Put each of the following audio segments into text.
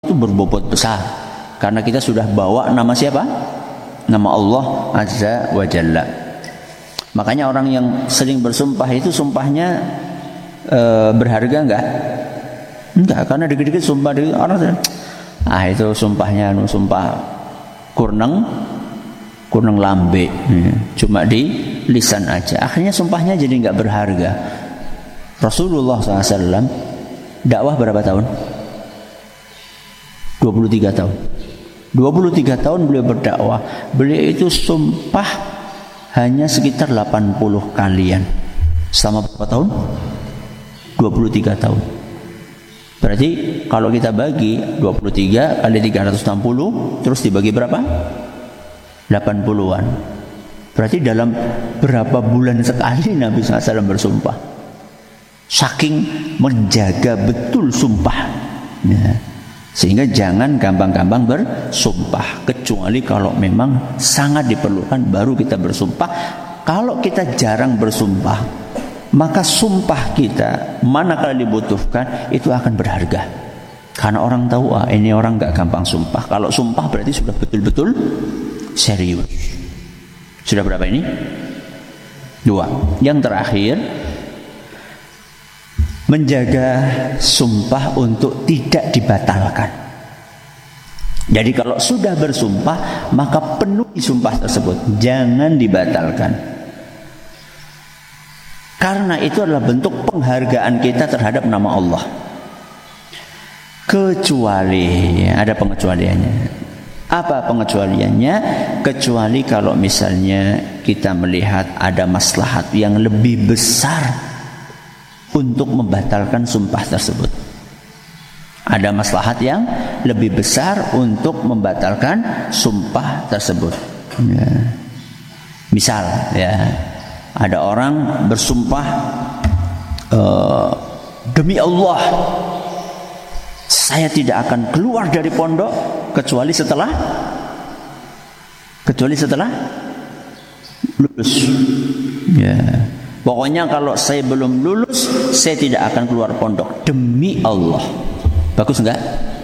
itu berbobot besar. Karena kita sudah bawa nama siapa? Nama Allah Azza wa Jalla. Makanya orang yang sering bersumpah itu sumpahnya berharga enggak? Enggak, karena dikit-dikit sumpah orang itu sumpahnya sumpah kurneng lambe, cuma di lisan aja. Akhirnya sumpahnya jadi enggak berharga. Rasulullah SAW dakwah berapa tahun? 23 tahun. 23 tahun beliau berdakwah. Beliau itu sumpah hanya sekitar 80 kalian. Selama berapa tahun? 23 tahun. Berarti kalau kita bagi 23 kali 360 terus dibagi berapa? 80-an. Berarti dalam berapa bulan sekali Nabi SAW bersumpah? Saking menjaga betul sumpah. Ya. Sehingga jangan gampang-gampang bersumpah, kecuali kalau memang sangat diperlukan baru kita bersumpah. Kalau kita jarang bersumpah, maka sumpah kita manakala dibutuhkan itu akan berharga. Karena orang tahu ini orang gak gampang sumpah. Kalau sumpah berarti sudah betul-betul serius. Sudah berapa ini? 2. Yang terakhir, menjaga sumpah untuk tidak dibatalkan. Jadi kalau sudah bersumpah, maka penuhi sumpah tersebut, jangan dibatalkan. Karena itu adalah bentuk penghargaan kita terhadap nama Allah. Kecuali ada pengecualiannya. Apa pengecualiannya? Kecuali kalau misalnya kita melihat ada maslahat yang lebih besar untuk membatalkan sumpah tersebut. Ada maslahat yang lebih besar untuk membatalkan sumpah tersebut. Ya. Misal, ya, ada orang bersumpah demi Allah, saya tidak akan keluar dari pondok kecuali setelah lulus. Ya. Pokoknya kalau saya belum lulus, saya tidak akan keluar pondok demi Allah. Bagus enggak?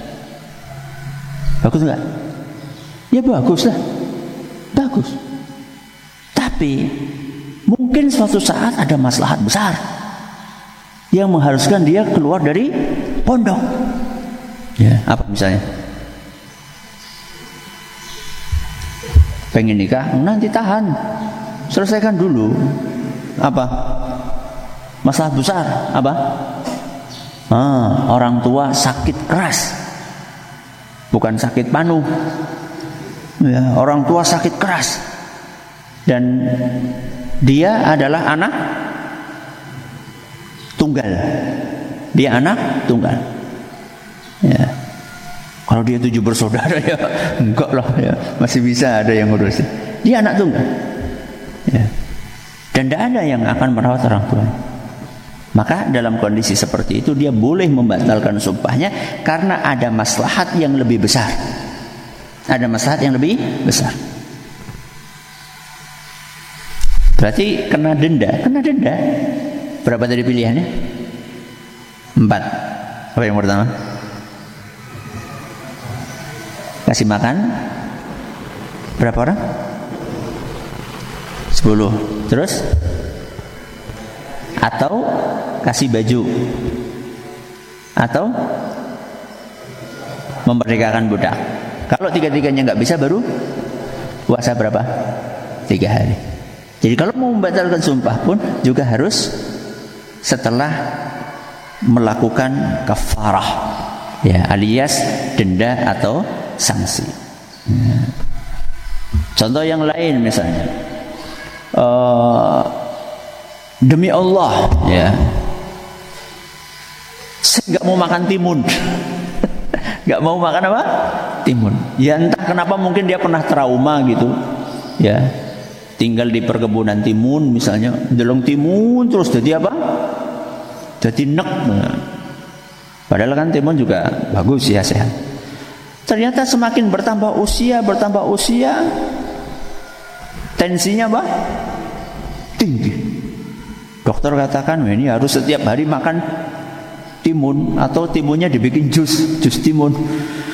Bagus enggak? Ya bagus lah. Bagus. Tapi mungkin suatu saat ada maslahat besar yang mengharuskan dia keluar dari pondok. Ya, apa misalnya? Pengen nikah, nanti tahan. Selesaikan dulu. Apa? Masalah besar apa? Orang tua sakit keras, bukan sakit panu. Ya, orang tua sakit keras dan dia adalah anak tunggal. Dia anak tunggal. Ya. Kalau dia 7 bersaudara ya enggak lah ya, masih bisa ada yang ngurusin. Dia anak tunggal. Ya. Dan tidak ada yang akan merawat orang tua. Maka dalam kondisi seperti itu dia boleh membatalkan sumpahnya karena ada maslahat yang lebih besar. Ada maslahat yang lebih besar. Berarti kena denda. Berapa tadi pilihannya? 4. Apa yang pertama? Kasih makan berapa orang? 10. Terus? Atau kasih baju? Atau memerdekakan budak? Kalau tiga-tiganya nggak bisa, baru puasa berapa? 3 hari. Jadi kalau mau membatalkan sumpah pun juga harus setelah melakukan kafarah, ya, alias denda atau sanksi. Ya. Contoh yang lain misalnya, demi Allah, ya, saya nggak mau makan timun. Nggak mau makan apa? Timun. Ya entah kenapa, mungkin dia pernah trauma gitu, ya, tinggal di perkebunan timun misalnya, delong timun terus jadi apa? Jadi nek. Padahal kan timun juga bagus ya, sehat. Ternyata semakin bertambah usia, tensinya apa? Tinggi. Dokter katakan, ini harus setiap hari makan timun, atau timunnya dibikin jus timun.